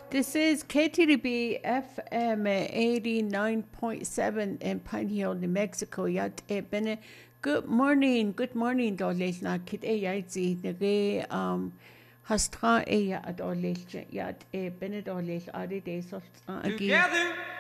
This is KTDB FM 89.7 in Pine Hill, New Mexico. Yat e bene. Good morning, dolel na kit e yaitzi nage hastra e ya adolel yat e bene dolel adi de soft agi. Together